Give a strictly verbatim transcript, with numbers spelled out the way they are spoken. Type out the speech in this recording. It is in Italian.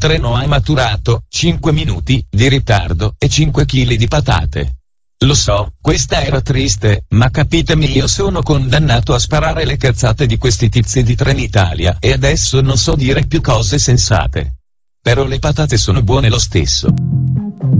treno ha maturato, cinque minuti di ritardo e cinque chili di patate. Lo so, questa era triste, ma capitemi, io sono condannato a sparare le cazzate di questi tizi di Trenitalia e adesso non so dire più cose sensate. Però le patate sono buone lo stesso.